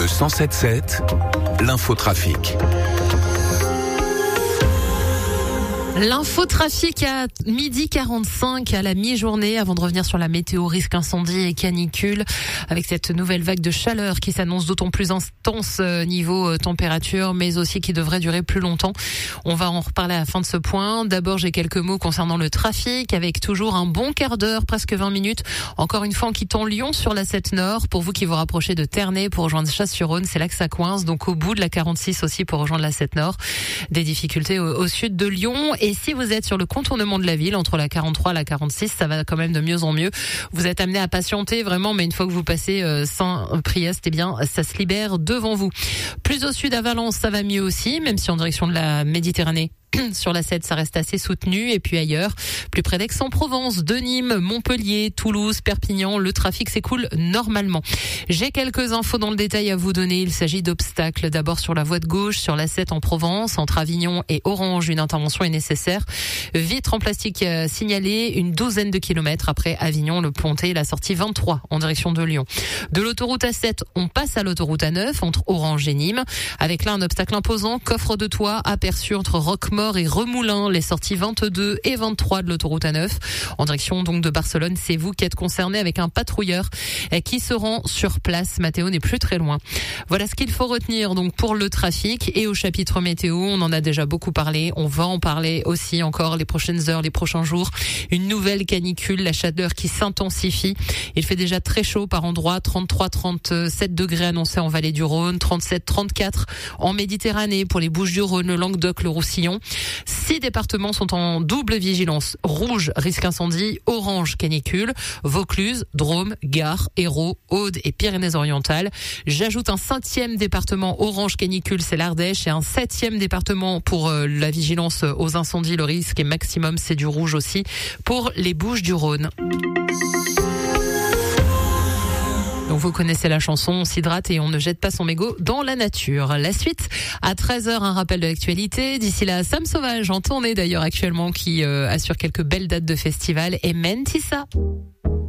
Le 107.7, l'infotrafic. L'infotrafic à 12h45 à la mi-journée avant de revenir sur la météo, risque incendie et canicule avec cette nouvelle vague de chaleur qui s'annonce d'autant plus intense niveau température mais aussi qui devrait durer plus longtemps. On va en reparler à la fin de ce point. D'abord, j'ai quelques mots concernant le trafic avec toujours un bon quart d'heure, presque 20 minutes. Encore une fois en quittant Lyon sur la 7 Nord. Pour vous qui vous rapprochez de Ternay pour rejoindre Chasse-sur-Rhône, c'est là que ça coince. Donc au bout de la 46 aussi pour rejoindre la 7 Nord. Des difficultés au sud de Lyon. Et si vous êtes sur le contournement de la ville, entre la 43 et la 46, ça va quand même de mieux en mieux. Vous êtes amené à patienter vraiment, mais une fois que vous passez Saint-Priest, eh bien, ça se libère devant vous. Plus au sud à Valence, ça va mieux aussi, même si en direction de la Méditerranée. Sur la 7, ça reste assez soutenu. Et puis ailleurs, plus près d'Aix-en-Provence, de Nîmes, Montpellier, Toulouse, Perpignan, le trafic s'écoule normalement. J'ai quelques infos dans le détail à vous donner. Il s'agit d'obstacles. D'abord sur la voie de gauche, sur la 7 en Provence, entre Avignon et Orange, une intervention est nécessaire. Vitre en plastique signalée, une douzaine de kilomètres après Avignon, le Pontet, la sortie 23 en direction de Lyon. De l'autoroute A7, on passe à l'autoroute A9 entre Orange et Nîmes. Avec là un obstacle imposant, coffre de toit aperçu entre Roquemort et Remoulins, les sorties 22 et 23 de l'autoroute A9 en direction donc de Barcelone. C'est vous qui êtes concerné avec un patrouilleur qui se rend sur place. Mathéo n'est plus très loin. Voilà ce qu'il faut retenir donc pour le trafic. Et au chapitre météo, on en a déjà beaucoup parlé, on va en parler aussi encore les prochaines heures, les prochains jours. Une nouvelle canicule, la chaleur qui s'intensifie. Il fait déjà très chaud par endroits, 33-37 degrés annoncés en vallée du Rhône, 37-34 en Méditerranée pour les Bouches-du-Rhône, le Languedoc, le Roussillon. 6 départements sont en double vigilance. Rouge, risque incendie, orange, canicule, Vaucluse, Drôme, Gard, Hérault, Aude et Pyrénées-Orientales. J'ajoute un 5e département orange canicule, c'est l'Ardèche, et un 7e département pour la vigilance aux incendies. Le risque est maximum, c'est du rouge aussi pour les Bouches-du-Rhône. Donc vous connaissez la chanson, on s'hydrate et on ne jette pas son mégot dans la nature. La suite, à 13h, un rappel de l'actualité. D'ici là, Sam Sauvage, en tournée d'ailleurs actuellement, qui assure quelques belles dates de festival, et Mentissa.